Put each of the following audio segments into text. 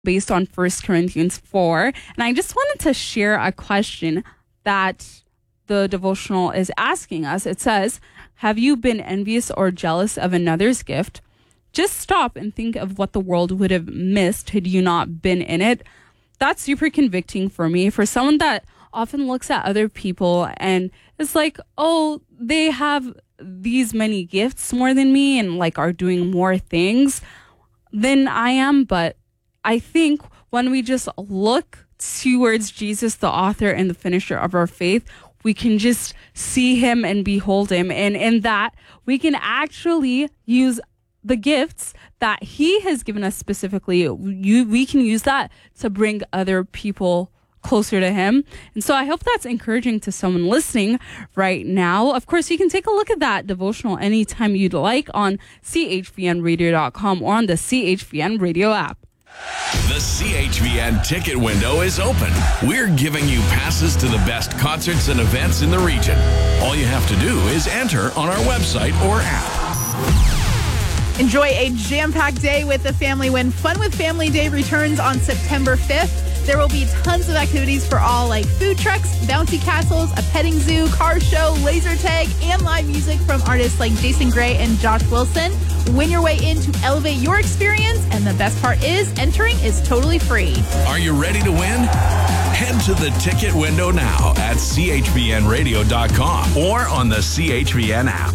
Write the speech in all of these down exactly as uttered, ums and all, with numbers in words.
based on First Corinthians four. And I just wanted to share a question that the devotional is asking us. It says, have you been envious or jealous of another's gift? Just stop and think of what the world would have missed had you not been in it. That's super convicting for me. For someone that often looks at other people and is like, oh, they have these many gifts more than me and like are doing more things than I am. But I think when we just look towards Jesus, the author and the finisher of our faith, we can just see him and behold him. And in that, we can actually use the gifts that he has given us specifically. You, we can use that to bring other people closer to him. And so I hope that's encouraging to someone listening right now. Of course, you can take a look at that devotional anytime you'd like on C H V N radio dot com or on the C H V N radio app. The C H V N ticket window is open. We're giving you passes to the best concerts and events in the region. All you have to do is enter on our website or app. Enjoy a jam-packed day with the family when Fun with Family Day returns on September fifth. There will be tons of activities for all, like food trucks, bouncy castles, a petting zoo, car show, laser tag, and live music from artists like Jason Gray and Josh Wilson. Win your way in to elevate your experience, and the best part is entering is totally free. Are you ready to win? Head to the ticket window now at C H V N radio dot com or on the C H V N app.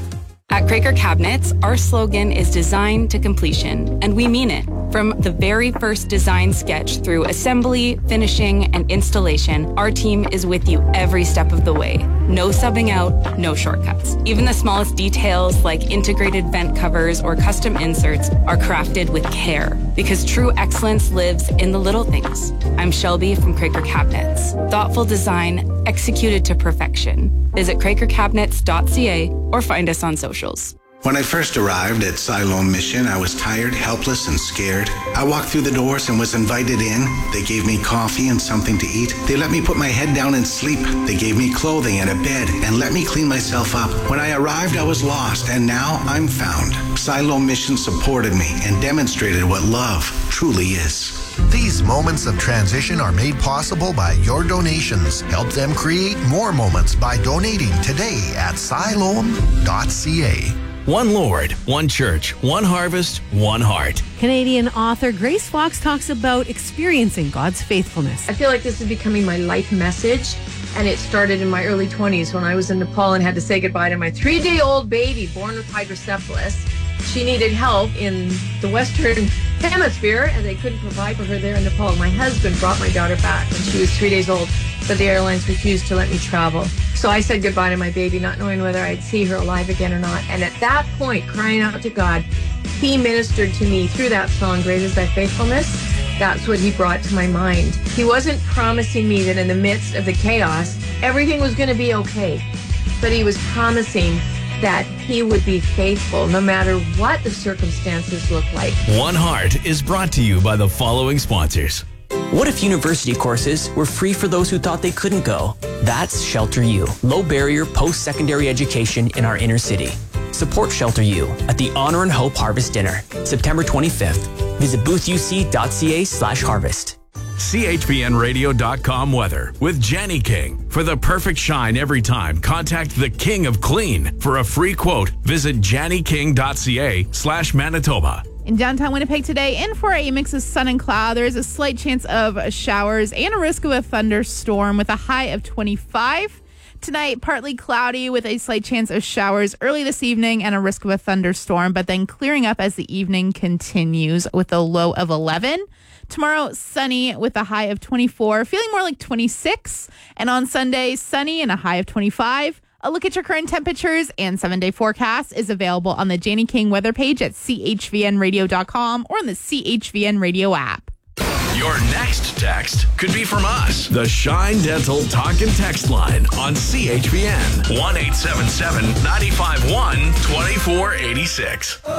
At Craker Cabinets, our slogan is design to completion, and we mean it. From the very first design sketch through assembly, finishing, and installation, our team is with you every step of the way. No subbing out, no shortcuts. Even the smallest details like integrated vent covers or custom inserts are crafted with care, because true excellence lives in the little things. I'm Shelby from Craker Cabinets. Thoughtful design executed to perfection. Visit craker cabinets dot c a or find us on socials. When I first arrived at Siloam Mission, I was tired, helpless, and scared. I walked through the doors and was invited in. They gave me coffee and something to eat. They let me put my head down and sleep. They gave me clothing and a bed and let me clean myself up. When I arrived, I was lost, and now I'm found. Siloam Mission supported me and demonstrated what love truly is. These moments of transition are made possible by your donations. Help them create more moments by donating today at siloam dot c a. One Lord, one church, one harvest, one heart. Canadian author Grace Fox talks about experiencing God's faithfulness. I feel like this is becoming my life message, and it started in my early twenties when I was in Nepal and had to say goodbye to my three-day-old baby born with hydrocephalus. She needed help in the Western Hemisphere, and they couldn't provide for her there in Nepal. My husband brought my daughter back when she was three days old, but the airlines refused to let me travel. So I said goodbye to my baby, not knowing whether I'd see her alive again or not. And at that point, crying out to God, he ministered to me through that song, Great is Thy Faithfulness. That's what he brought to my mind. He wasn't promising me that in the midst of the chaos, everything was going to be okay. But he was promising that he would be faithful no matter what the circumstances look like. One Heart is brought to you by the following sponsors. What if university courses were free for those who thought they couldn't go? That's Shelter U, low barrier post-secondary education in our inner city. Support Shelter U at the Honor and Hope Harvest Dinner, September twenty-fifth. Visit booth u c dot c a slash harvest. C H V N radio dot com weather with Jenny King. For the perfect shine every time, contact the King of Clean. For a free quote, visit jenny king dot c a slash Manitoba. In downtown Winnipeg today, in for a mix of sun and cloud, there is a slight chance of showers and a risk of a thunderstorm with a high of twenty-five. Tonight, partly cloudy with a slight chance of showers early this evening and a risk of a thunderstorm, but then clearing up as the evening continues with a low of eleven. Tomorrow, sunny with a high of twenty-four, feeling more like twenty-six. And on Sunday, sunny and a high of twenty-five. A look at your current temperatures and seven-day forecast is available on the Janie King weather page at c h v n radio dot com or on the C H V N radio app. Your next text could be from us. The Shine Dental Talk and Text line on C H V N. one eight seven seven, nine five one, two four eight six.